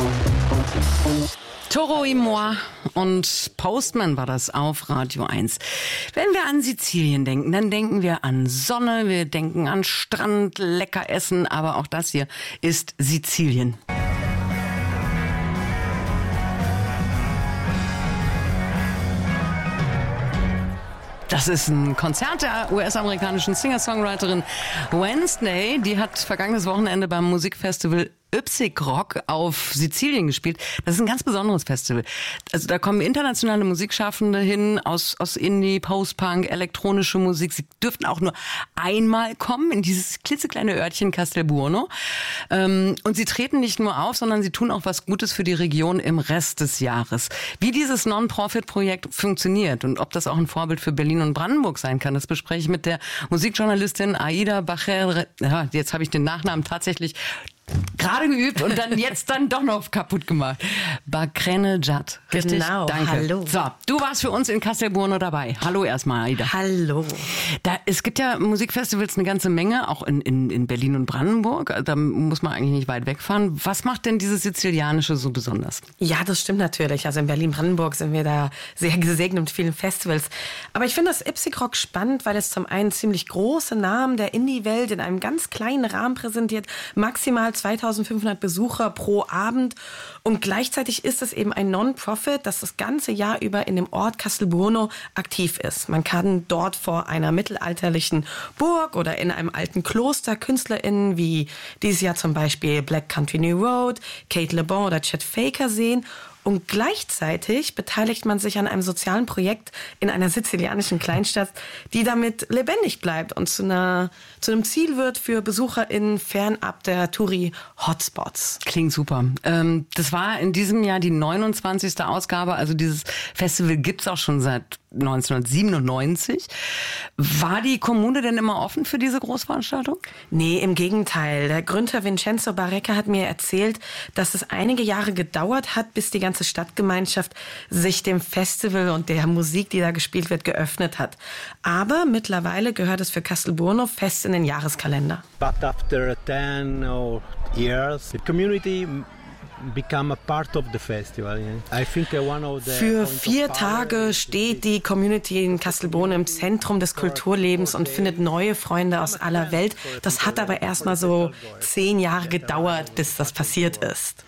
Toro y Moi und Postman war das auf Radio 1. Wenn wir an Sizilien denken, dann denken wir an Sonne, wir denken an Strand, lecker essen, aber auch das hier ist Sizilien. Das ist ein Konzert der US-amerikanischen Singer-Songwriterin Wednesday. Die hat vergangenes Wochenende beim Musikfestival Ypsigrock auf Sizilien gespielt. Das ist ein ganz besonderes Festival. Also da kommen internationale Musikschaffende hin aus Indie, Post-Punk, elektronische Musik. Sie dürften auch nur einmal kommen in dieses klitzekleine Örtchen Castelbuono. Und sie treten nicht nur auf, sondern sie tun auch was Gutes für die Region im Rest des Jahres. Wie dieses Non-Profit-Projekt funktioniert und ob das auch ein Vorbild für Berlin und Brandenburg sein kann, das bespreche ich mit der Musikjournalistin Aida Bacher. Ja, jetzt habe ich den Nachnamen tatsächlich gerade geübt und dann jetzt doch noch kaputt gemacht. Bakrenejad. Richtig? Genau. Danke. Hallo. So, du warst für uns in Castelbuono dabei. Hallo erstmal, Aida. Hallo. Es gibt ja Musikfestivals eine ganze Menge, auch in Berlin und Brandenburg. Da muss man eigentlich nicht weit wegfahren. Was macht denn dieses Sizilianische so besonders? Ja, das stimmt natürlich. Also in Berlin-Brandenburg sind wir da sehr gesegnet mit vielen Festivals. Aber ich finde das Ypsigrock spannend, weil es zum einen ziemlich große Namen der Indie-Welt in einem ganz kleinen Rahmen präsentiert. Maximal 2500 Besucher pro Abend. Und gleichzeitig ist es eben ein Non-Profit, das ganze Jahr über in dem Ort Castelbuono aktiv ist. Man kann dort vor einer mittelalterlichen Burg oder in einem alten Kloster KünstlerInnen wie dieses Jahr zum Beispiel Black Country New Road, Kate Le Bon oder Chet Faker sehen. Und gleichzeitig beteiligt man sich an einem sozialen Projekt in einer sizilianischen Kleinstadt, die damit lebendig bleibt und zu einem Ziel wird für BesucherInnen fernab der Touri-Hotspots. Klingt super. Das war in diesem Jahr die 29. Ausgabe, also dieses Festival gibt's auch schon seit 1997. War die Kommune denn immer offen für diese Großveranstaltung? Nee, im Gegenteil. Der Gründer Vincenzo Barreca hat mir erzählt, dass es einige Jahre gedauert hat, bis die ganze Stadtgemeinschaft sich dem Festival und der Musik, die da gespielt wird, geöffnet hat. Aber mittlerweile gehört es für Castelbuono fest in den Jahreskalender. But after 10 years, the community become a part of the festival. I think one of the Für 4 Tage steht die Community in Castelbuono im Zentrum des Kulturlebens und findet neue Freunde aus aller Welt. Das hat aber erst mal so 10 Jahre gedauert, bis das passiert ist.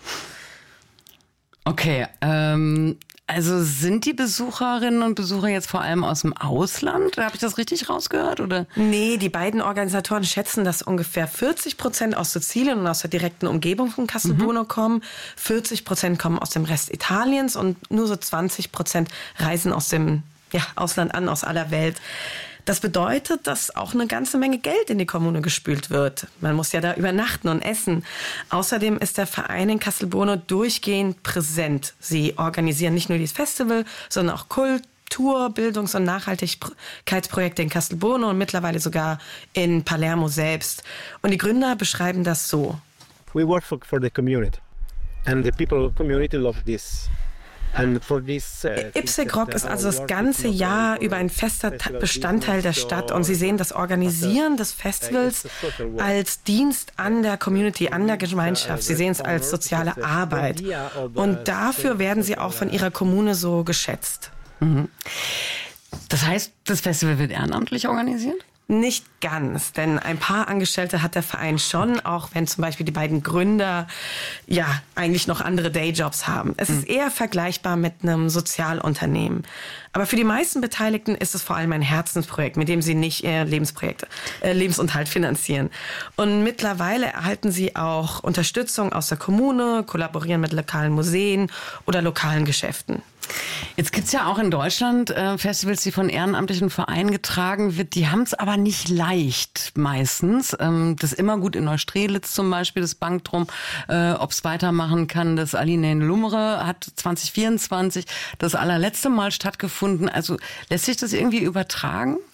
Okay, also sind die Besucherinnen und Besucher jetzt vor allem aus dem Ausland? Habe ich das richtig rausgehört, oder? Nee, die beiden Organisatoren schätzen, dass ungefähr 40% aus Sizilien und aus der direkten Umgebung von Castelbuono kommen. 40% kommen aus dem Rest Italiens und nur so 20% reisen aus dem Ausland an, aus aller Welt. Das bedeutet, dass auch eine ganze Menge Geld in die Kommune gespült wird. Man muss ja da übernachten und essen. Außerdem ist der Verein in Castelbuono durchgehend präsent. Sie organisieren nicht nur dieses Festival, sondern auch Kultur, Bildungs- und Nachhaltigkeitsprojekte in Castelbuono und mittlerweile sogar in Palermo selbst. Und die Gründer beschreiben das so. We work for the community and the community love this. Ypsigrock ist also das ganze Jahr über ein fester Bestandteil der Stadt und sie sehen das Organisieren des Festivals als Dienst an der Community, an der Gemeinschaft. Sie sehen es als soziale Arbeit und dafür werden sie auch von ihrer Kommune so geschätzt. Das heißt, das Festival wird ehrenamtlich organisiert? Nicht ganz, denn ein paar Angestellte hat der Verein schon, auch wenn zum Beispiel die beiden Gründer eigentlich noch andere Dayjobs haben. Es ist eher vergleichbar mit einem Sozialunternehmen. Aber für die meisten Beteiligten ist es vor allem ein Herzensprojekt, mit dem sie nicht ihr Lebensunterhalt finanzieren. Und mittlerweile erhalten sie auch Unterstützung aus der Kommune, kollaborieren mit lokalen Museen oder lokalen Geschäften. Jetzt gibt's ja auch in Deutschland Festivals, die von ehrenamtlichen Vereinen getragen wird. Die haben es aber nicht leicht meistens. Das Immergut in Neustrelitz zum Beispiel, das Bankdrum, ob es weitermachen kann. Das Aline in Lumre hat 2024 das allerletzte Mal stattgefunden. Also lässt sich das irgendwie übertragen?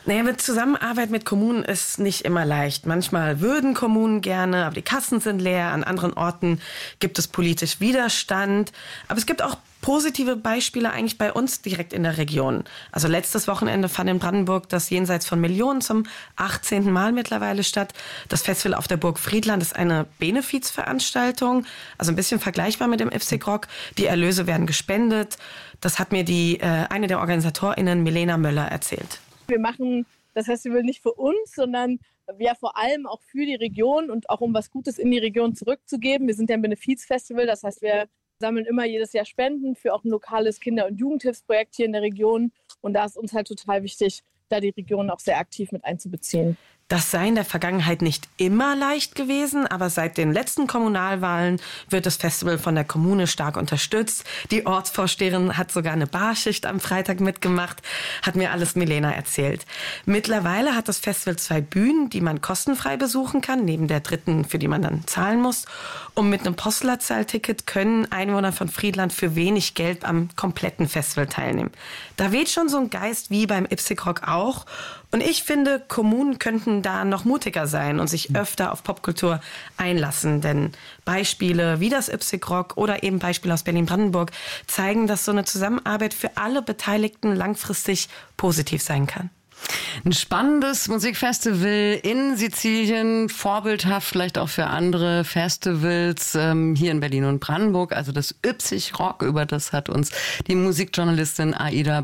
Naja, mit Zusammenarbeit mit Kommunen ist nicht immer leicht. Manchmal würden Kommunen gerne, aber die Kassen sind leer. An anderen Orten gibt es politisch Widerstand. Aber es gibt auch positive Beispiele eigentlich bei uns direkt in der Region. Also letztes Wochenende fand in Brandenburg das Jenseits von Millionen zum 18. Mal mittlerweile statt. Das Festival auf der Burg Friedland ist eine Benefizveranstaltung, also ein bisschen vergleichbar mit dem IPSC-Rock. Die Erlöse werden gespendet. Das hat mir eine der OrganisatorInnen, Milena Möller, erzählt. Wir machen das Festival nicht für uns, sondern vor allem auch für die Region und auch um was Gutes in die Region zurückzugeben. Wir sind ja ein Benefizfestival, das heißt, wir sammeln immer jedes Jahr Spenden für auch ein lokales Kinder- und Jugendhilfsprojekt hier in der Region. Und da ist uns halt total wichtig, da die Region auch sehr aktiv mit einzubeziehen. Das sei in der Vergangenheit nicht immer leicht gewesen, aber seit den letzten Kommunalwahlen wird das Festival von der Kommune stark unterstützt. Die Ortsvorsteherin hat sogar eine Barschicht am Freitag mitgemacht, hat mir alles Milena erzählt. Mittlerweile hat das Festival 2 Bühnen, die man kostenfrei besuchen kann, neben der dritten, für die man dann zahlen muss. Und mit einem Postleitzahlticket können Einwohner von Friedland für wenig Geld am kompletten Festival teilnehmen. Da weht schon so ein Geist wie beim IPSC-Rock auch. Und ich finde, Kommunen könnten da noch mutiger sein und sich öfter auf Popkultur einlassen. Denn Beispiele wie das IPSC-Rock oder eben Beispiele aus Berlin-Brandenburg zeigen, dass so eine Zusammenarbeit für alle Beteiligten langfristig positiv sein kann. Ein spannendes Musikfestival in Sizilien, vorbildhaft vielleicht auch für andere Festivals hier in Berlin und Brandenburg. Also das IPSC-Rock, über das hat uns die Musikjournalistin Aida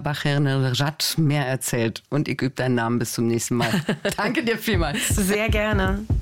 Bacher-Nerjat mehr erzählt. Und ich übe deinen Namen bis zum nächsten Mal. Danke dir vielmals. Sehr gerne.